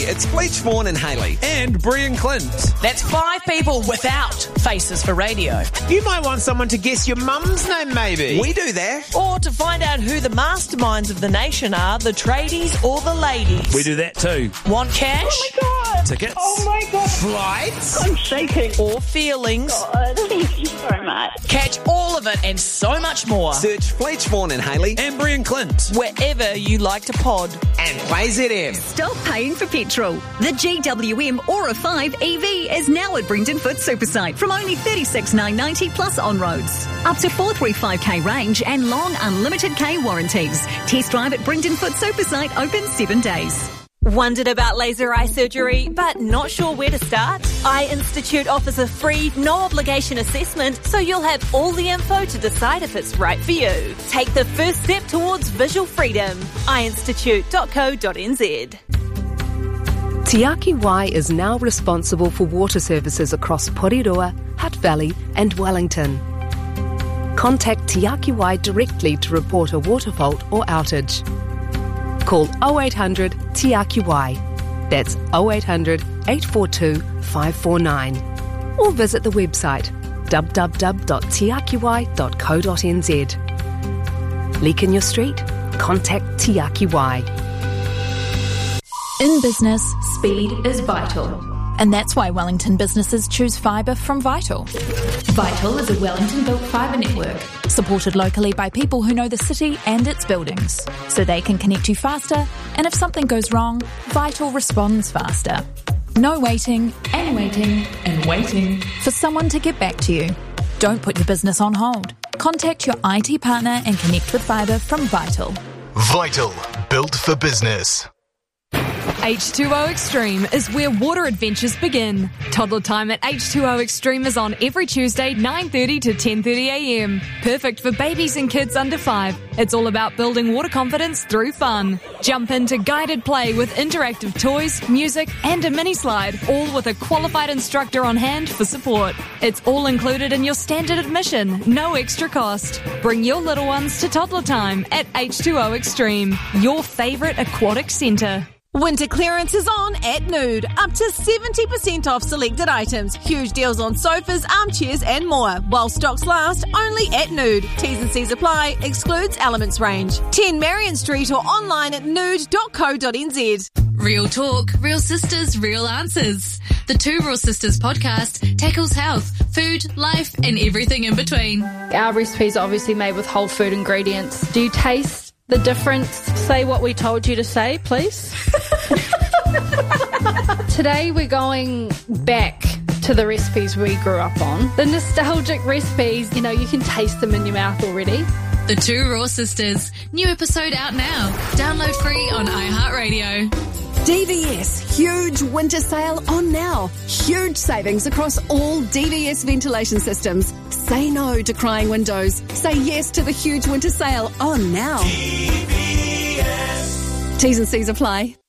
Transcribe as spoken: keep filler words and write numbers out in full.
it's Fleach Vaughan and Hayley. And Brian Clint. That's five people without faces for radio. You might want someone to guess your mum's name, maybe. We do that. Or to find out who the masterminds of the nation are, the tradies or the ladies. We do that too. Want cash? Oh my God. Tickets. Oh my God. Flights. I'm shaking. Or feelings. God, thank you so much. Catch all of it and so much more Search Fleach Vaughan and Hayley. And Brian Clint. wherever you like to pod. And Play Z M. Stop paying for petrol. The G W M Aura five E V is now at Brenton Foot Supersite from only thirty-six thousand nine hundred ninety plus on roads. Up to four hundred thirty-five k range and long unlimited K warranties. Test drive at Brenton Foot Supersite, open seven days. Wondered about laser eye surgery, but not sure where to start? Eye Institute offers a free, no-obligation assessment, so you'll have all the info to decide if it's right for you. Take the first step towards visual freedom. eye institute dot co dot n z. Te Aki Wai is now responsible for water services across Porirua, Hutt Valley and Wellington. Contact Te Aki Wai directly to report a water fault or outage. Call oh eight hundred Te Aki Wai. That's oh eight hundred, eight four two, five four nine. Or visit the website w w w dot te aki wai dot co dot n z. Leak in your street? Contact Te Aki Wai. In business, speed is vital. And that's why Wellington businesses choose fibre from Vital. Vital is a Wellington-built fibre network, supported locally by people who know the city and its buildings, so they can connect you faster, and if something goes wrong, Vital responds faster. No waiting, and waiting, and waiting for someone to get back to you. Don't put your business on hold. Contact your I T partner and connect with fibre from Vital. Vital, built for business. H two O Extreme is where water adventures begin. Toddler time at H two O Extreme is on every Tuesday, nine thirty to ten thirty a m. Perfect for babies and kids under five. It's all about building water confidence through fun. Jump into guided play with interactive toys, music, and a mini slide, all with a qualified instructor on hand for support. It's all included in your standard admission, no extra cost. Bring your little ones to toddler time at H two O Extreme, your favourite aquatic centre. Winter clearance is on at Nude. Up to seventy percent off selected items. Huge deals on sofas, armchairs and more. While stocks last, only at Nude. T's and C's apply. Excludes Elements range. ten Marion Street or online at nude dot co dot n z. Real talk, real sisters, real answers. The Two Raw Sisters podcast tackles health, food, life and everything in between. Our recipes are obviously made with whole food ingredients. Do you taste the difference? Say what we told you to say, please. Today we're going back to the recipes we grew up on. The nostalgic recipes, you know, you can taste them in your mouth already. The Two Raw Sisters. New episode out now. Download free on iHeartRadio. D V S, huge winter sale on now. Huge savings across all D V S ventilation systems. Say no to crying windows. Say yes to the huge winter sale on now. D V S. T's and C's apply.